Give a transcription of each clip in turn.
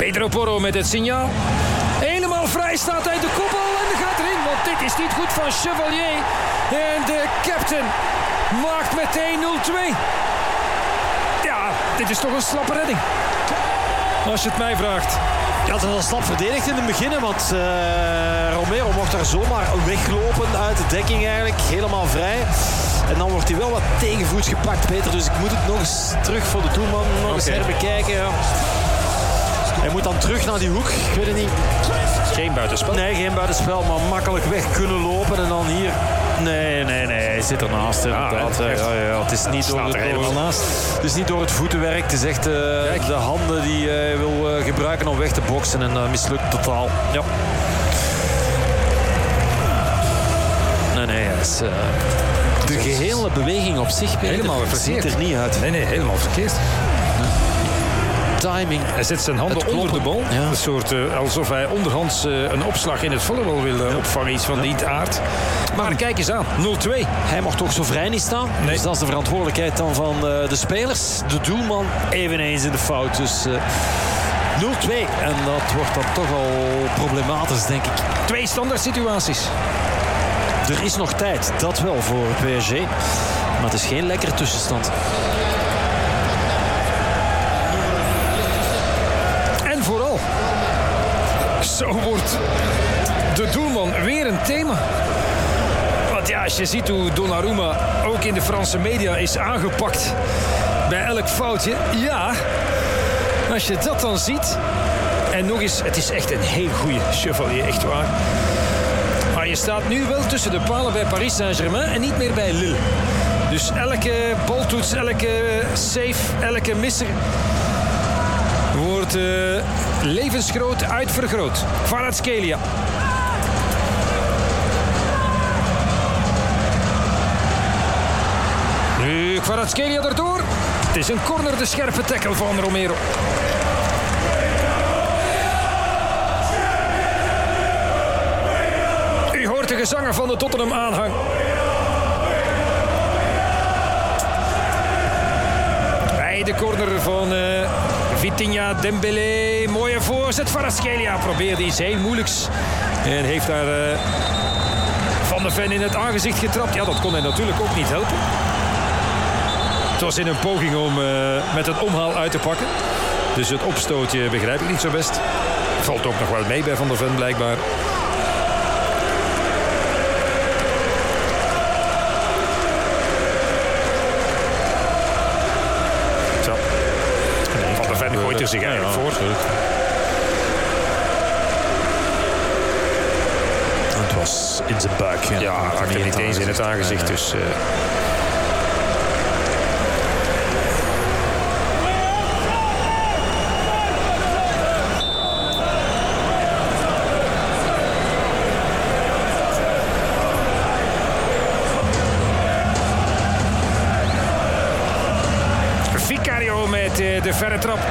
Pedro Porro met het signaal. Helemaal vrij staat hij de koppel en gaat erin. Want dit is niet goed van Chevalier. En de captain maakt meteen 0-2. Ja, dit is toch een slappe redding. Als je het mij vraagt. Ja, het was slap verdedigd in het begin, want Romero mocht daar zomaar weglopen uit de dekking eigenlijk. Helemaal vrij. En dan wordt hij wel wat tegenvoets gepakt, Peter. Dus ik moet het nog eens terug voor de doelman nog eens herbekijken. Ja. Hij moet dan terug naar die hoek. Ik weet het niet. Geen buitenspel? Nee, geen buitenspel, maar makkelijk weg kunnen lopen. En dan hier... Nee. Hij zit ernaast. Het is niet door het is niet door het voetenwerk. Het is echt de handen die hij wil gebruiken om weg te boksen. En mislukt totaal. Ja. Nee. Het is, de gehele beweging op zich, Peter, helemaal verkeerd. Ziet er niet uit. Nee, helemaal verkeerd. Timing. Hij zet zijn handen onder de bal. Ja. Een soort, alsof hij onderhands een opslag in het volleybal wil opvangen. Iets van die aard. Maar kijk eens aan. 0-2. Hij mag toch zo vrij niet staan. Nee. Dus dat is de verantwoordelijkheid dan van de spelers. De doelman eveneens in de fout. Dus 0-2. En dat wordt dan toch al problematisch, denk ik. 2 standaard situaties. Er is nog tijd. Dat wel voor PSG. Maar het is geen lekkere tussenstand. Zo wordt de doelman weer een thema. Want ja, als je ziet hoe Donnarumma ook in de Franse media is aangepakt bij elk foutje. Ja, als je dat dan ziet. En nog eens, het is echt een heel goede Chevalier, echt waar. Maar je staat nu wel tussen de palen bij Paris Saint-Germain en niet meer bij Lille. Dus elke baltoets, elke save, elke misser wordt levensgroot uitvergroot. Kvaratskhelia. Nu Kvaratskhelia erdoor. Het is een corner, de scherpe tackle van Romero. U hoort de gezangen van de Tottenham aanhang. Bij de corner van Vitinha, Dembélé, mooie voorzet. Kvaratskhelia probeerde iets heel moeilijks. En heeft daar Van de Ven in het aangezicht getrapt. Ja, dat kon hij natuurlijk ook niet helpen. Het was in een poging om met een omhaal uit te pakken. Dus het opstootje begrijp ik niet zo best. Valt ook nog wel mee bij Van der Ven blijkbaar. Zo. Van der Ven gooit er zich eigenlijk voor. Het was in zijn buik. Ja, achter niet eens in het aangezicht. Dus... de verre trap.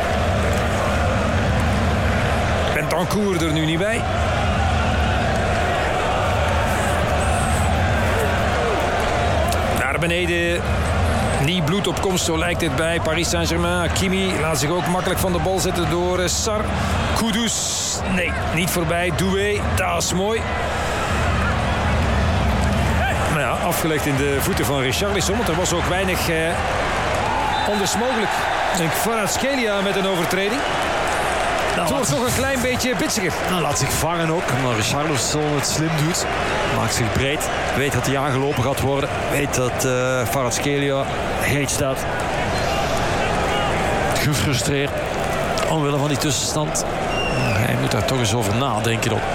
Bentancur er nu niet bij. Naar beneden. Niet bloedopkomst, zo lijkt het bij Paris Saint-Germain. Hakimi laat zich ook makkelijk van de bal zetten door Sar. Kudus. Nee, niet voorbij. Doué. Dat is mooi. Nou ja, afgelegd in de voeten van Richarlison. Want er was ook weinig anders mogelijk. En Kvaratskhelia met een overtreding. Het wordt nog een klein beetje bitsiger. Nou, laat zich vangen ook. Maar Richarlison het slim doet. Maakt zich breed. Weet dat hij aangelopen gaat worden. Weet dat Kvaratskhelia heet staat. Gefrustreerd. Omwille van die tussenstand. Hij moet daar toch eens over nadenken op.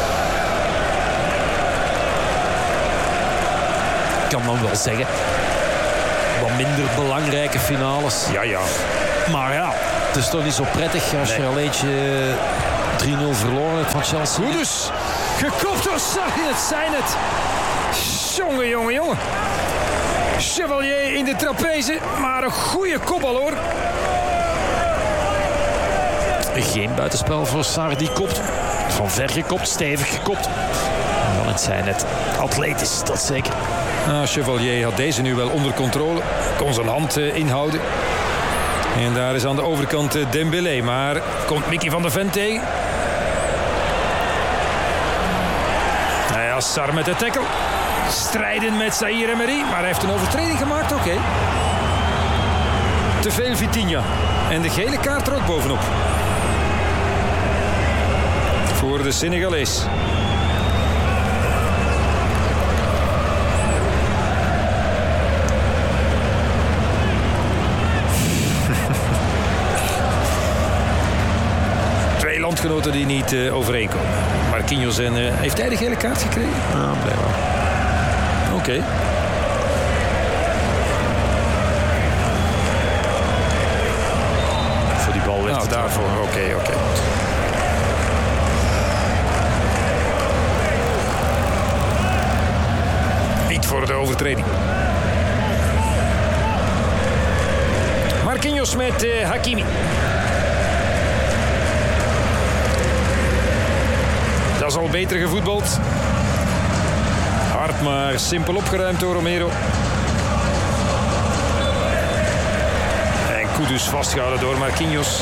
Ik kan dan wel zeggen. Wat minder belangrijke finales. Ja. Maar ja, het is toch niet zo prettig als je al eentje 3-0 verloren hebt van Chelsea. Hoe dus? Gekopt door Sarri, het zijn het. Jongen. Chevalier in de trapeze, maar een goede kopbal hoor. Geen buitenspel voor Sarri, die kopt. Van ver gekopt, stevig gekopt. En dan het zijn het. Atletisch, dat zeker. Chevalier had deze nu wel onder controle. Kon zijn hand inhouden. En daar is aan de overkant Dembélé. Maar komt Mickey van der Ven tegen. Nou ja, Sar met de tackle. Strijden met Zaïre Emery. Maar hij heeft een overtreding gemaakt, oké. Te veel Vitinha. En de gele kaart er ook bovenop. Voor de Senegalees. Twee landgenoten die niet overeenkomen. Marquinhos en... heeft hij de gele kaart gekregen? Ja, blijkbaar. Oké. Voor die bal werd Nou, het daarvoor. Oké. Niet voor de overtreding. Marquinhos met Hakimi. Dat is al beter gevoetbald. Hard maar simpel opgeruimd door Romero. En Kudus vastgehouden door Marquinhos.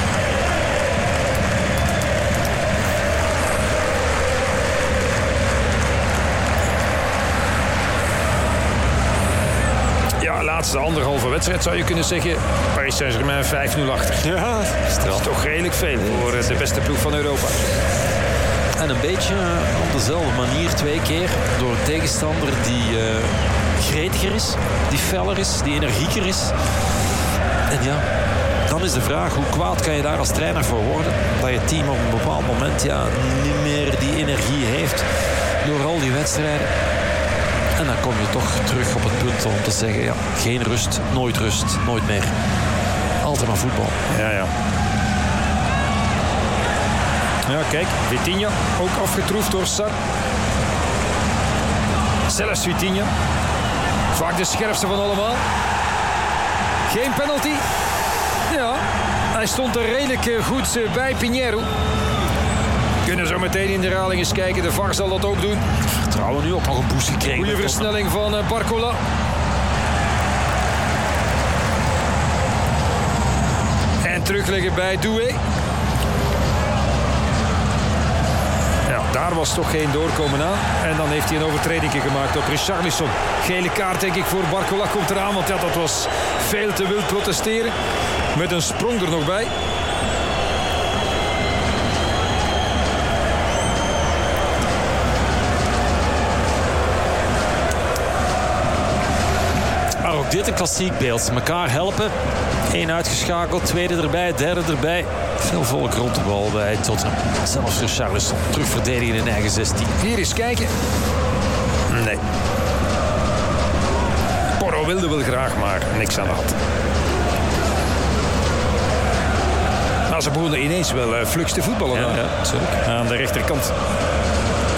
Ja, laatste anderhalve wedstrijd zou je kunnen zeggen. Paris Saint-Germain 5-0 achter. Ja, Dat is toch redelijk veel voor de beste ploeg van Europa. En een beetje op dezelfde manier 2 keer door een tegenstander die gretiger is, die feller is, die energieker is. En ja, dan is de vraag, hoe kwaad kan je daar als trainer voor worden? Dat je team op een bepaald moment niet meer die energie heeft door al die wedstrijden. En dan kom je toch terug op het punt om te zeggen, geen rust, nooit meer. Altijd maar voetbal. Ja. Ja, kijk, Vitinha ook afgetroefd door Sar. Zelfs Vitinha. Vaak de scherpste van allemaal. Geen penalty. Ja, hij stond er redelijk goed bij Pinheiro. Kunnen zo meteen in de herhaling eens kijken. De VAR zal dat ook doen. Vertrouwen nu ook nog een boost gekregen. Goede versnelling van Barcola. En terugleggen bij Doué. Daar was toch geen doorkomen aan. En dan heeft hij een overtreding gemaakt op Richarlison. Gele kaart denk ik voor Barcola komt eraan. Want dat was veel te wild protesteren. Met een sprong er nog bij. Maar ook dit een klassiek beeld. Mekaar helpen. 1 uitgeschakeld, 2e erbij, 3e erbij. Veel volk rond de bal bij Tottenham. Zelfs Richarlison terug verdedigen in eigen 16. Hier eens kijken. Nee. Porro wilde wel graag, maar niks aan de hand. Maar ze begonnen ineens wel flux te voetballen Ja, natuurlijk. aan de rechterkant.